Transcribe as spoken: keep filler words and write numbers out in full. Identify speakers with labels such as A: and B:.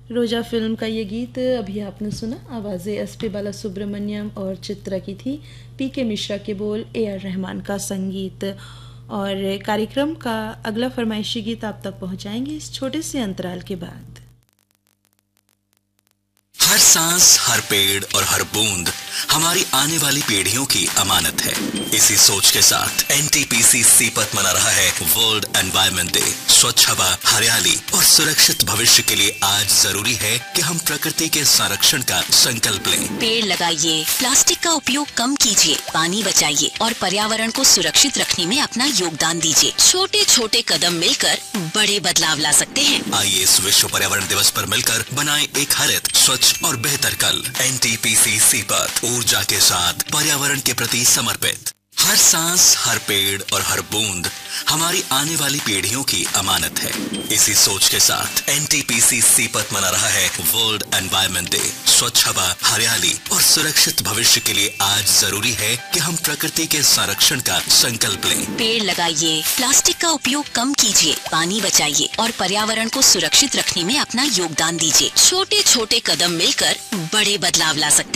A: रोजा फिल्म का ये गीत अभी आपने सुना। आवाज़ें एस पी बालासुब्रमण्यम और चित्रा की थी। पी के मिश्रा के बोल, ए आर रहमान का संगीत। और कार्यक्रम का अगला फरमाइशी गीत आप तक पहुंचाएंगे इस छोटे से अंतराल के बाद।
B: हर सांस, हर पेड़ और हर बूंद हमारी आने वाली पीढ़ियों की अमानत है। इसी सोच के साथ N T P C Sipat मना रहा है वर्ल्ड एनवायरनमेंट डे। स्वच्छ हवा, हरियाली और सुरक्षित भविष्य के लिए आज जरूरी है कि हम प्रकृति के संरक्षण का संकल्प लें।
C: पेड़ लगाइए, प्लास्टिक का उपयोग कम कीजिए, पानी बचाइए और पर्यावरण को सुरक्षित रखने में अपना योगदान दीजिए। छोटे छोटे कदम मिलकर बड़े बदलाव ला सकते हैं।
B: आइए इस विश्व पर्यावरण दिवस पर मिलकर बनाएं एक हरित, स्वच्छ और बेहतर कल। N T P C Sipat, ऊर्जा के साथ पर्यावरण के प्रति समर्पित। हर सांस, हर पेड़ और हर बूंद हमारी आने वाली पीढ़ियों की अमानत है। इसी सोच के साथ N T P C Sipat मना रहा है वर्ल्ड एनवायरनमेंट डे। स्वच्छ हवा, हरियाली और सुरक्षित भविष्य के लिए आज जरूरी है कि हम प्रकृति के संरक्षण का संकल्प लें।
C: पेड़ लगाइए, प्लास्टिक का उपयोग कम कीजिए, पानी बचाइए और पर्यावरण को सुरक्षित रखने में अपना योगदान दीजिए। छोटे छोटे कदम मिलकर बड़े बदलाव ला सकते हैं।